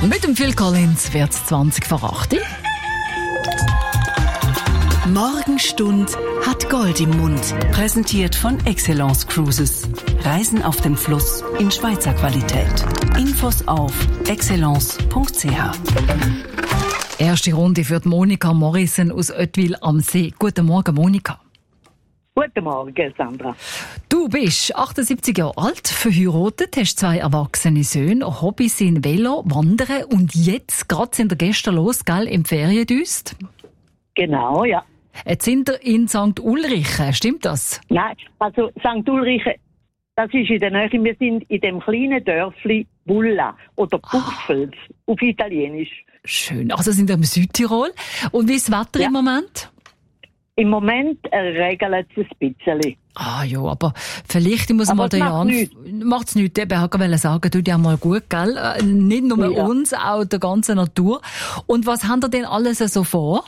Mit dem Phil Collins wird es 20 vor 8. Morgenstund hat Gold im Mund. Präsentiert von Excellence Cruises. Reisen auf dem Fluss in Schweizer Qualität. Infos auf excellence.ch. Erste Runde für Monika Morrison aus Oetwil am See. Guten Morgen, Monika. Guten Morgen, Sandra. Du bist 78 Jahre alt, verheiratet, hast 2 erwachsene Söhne, Hobbys sind Velo, Wandern und jetzt gerade sind wir gestern los, gell, im Feriendüst? Genau, ja. Jetzt sind wir in St. Ulrichen, stimmt das? Nein, also St. Ulrichen, das ist in der Nähe. Wir sind in dem kleinen Dörfli Bulla oder Buffels auf Italienisch. Schön, also sind wir im Südtirol. Und wie ist das Wetter im Moment? Im Moment regelt es ein bisschen. Ah ja, aber vielleicht muss man den Jan... Macht's nichts. Ich wollte sagen, tut ja mal gut, gell? Nicht nur uns, auch der ganzen Natur. Und was haben ihr denn alles so vor?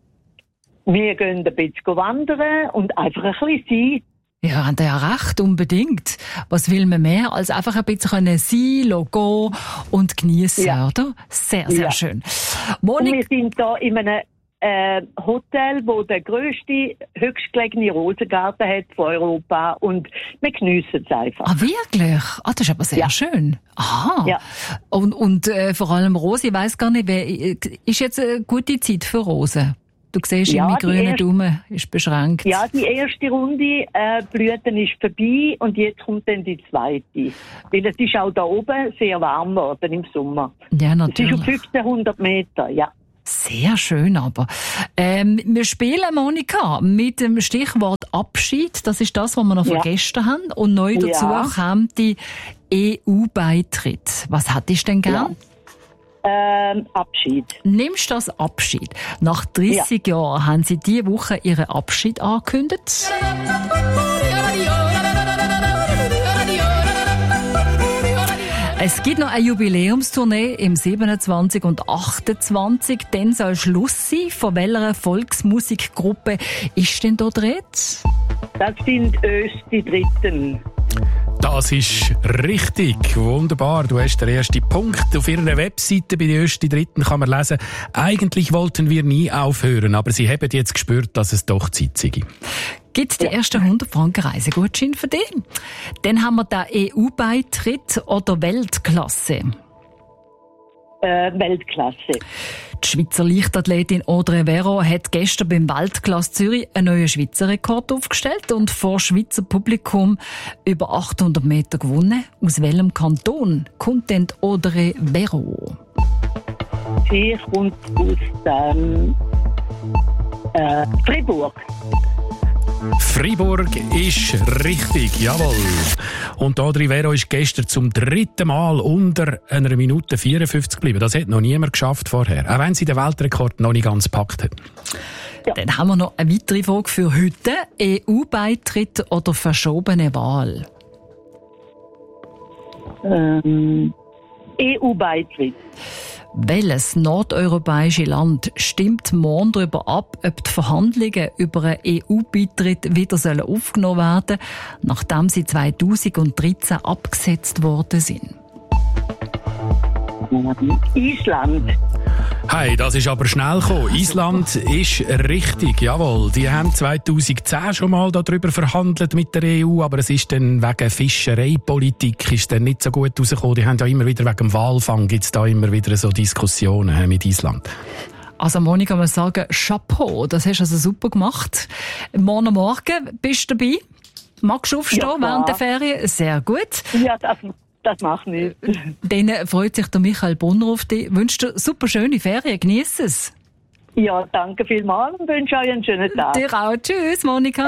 Wir gehen ein bisschen wandern und einfach ein bisschen sein. Ja, haben ja recht, unbedingt. Was will man mehr, als einfach ein bisschen sein, gehen und geniessen, oder? Sehr, sehr schön. Und wir sind hier in einem Hotel, wo der grösste, höchstgelegene Rosengarten hat von Europa und wir geniessen es einfach. Ah, wirklich? Ah, das ist aber sehr schön. Aha. Ja. Und vor allem Rosen, ich weiss gar nicht, ist jetzt eine gute Zeit für Rosen? Du siehst, mein grüner Daumen ist beschränkt. Ja, die erste Runde Blüten ist vorbei und jetzt kommt dann die zweite. Weil es ist auch da oben sehr warm geworden im Sommer. Ja, natürlich. Es ist auf 1500 Meter, ja. Sehr schön aber. Wir spielen, Monika, mit dem Stichwort Abschied. Das ist das, was wir noch von gestern haben. Und neu dazu kam die EU-Beitritt. Was hättest du denn gern? Abschied. Nimmst du das Abschied? Nach 30 Jahren haben Sie diese Woche Ihren Abschied angekündigt. Es gibt noch eine Jubiläumstournee im 27 und 28. Dann soll Schluss sein. Von welcher Volksmusikgruppe ist denn da die Rede? Das sind die Dritten. Das ist richtig. Wunderbar. Du hast den ersten Punkt. Auf ihrer Webseite bei den ersten Dritten kann man lesen, eigentlich wollten wir nie aufhören, aber sie haben jetzt gespürt, dass es doch Zeit sei. Gibt die ersten 100 Franken Reisegutschein für dich? Dann haben wir den EU-Beitritt oder Weltklasse. Weltklasse. Die Schweizer Leichtathletin Audrey Vero hat gestern beim Weltklasse Zürich einen neuen Schweizer Rekord aufgestellt und vor Schweizer Publikum über 800 Meter gewonnen. Aus welchem Kanton kommt denn Audrey Vero? Sie kommt aus Fribourg. Fribourg ist richtig, jawohl. Und Audrey Vero ist gestern zum 3. Mal unter 1 Minute 54 geblieben. Das hat noch niemand geschafft vorher, auch wenn sie den Weltrekord noch nicht ganz gepackt hat. Ja. Dann haben wir noch eine weitere Frage für heute. EU-Beitritt oder verschobene Wahl? EU-Beitritt. Welches nordeuropäische Land stimmt morgen darüber ab, ob die Verhandlungen über einen EU-Beitritt wieder aufgenommen werden sollen, nachdem sie 2013 abgesetzt worden sind? Island. Hey, das ist aber schnell gekommen. Island ist richtig, jawohl. Die haben 2010 schon mal darüber verhandelt mit der EU, aber es ist dann wegen Fischereipolitik ist dann nicht so gut rausgekommen. Die haben ja immer wieder wegen dem Walfang gibt's da immer wieder so Diskussionen mit Island. Also Monika, muss sagen, Chapeau, das hast du also super gemacht. Morgen bist du dabei? Magst du aufstehen während der Ferien? Sehr gut. Ja, das macht nichts. Dann freut sich der Michael Brunner auf dich. Wünsche dir super schöne Ferien. Genieß es. Ja, danke vielmals und wünsche euch einen schönen Tag. Dir auch. Tschüss, Monika.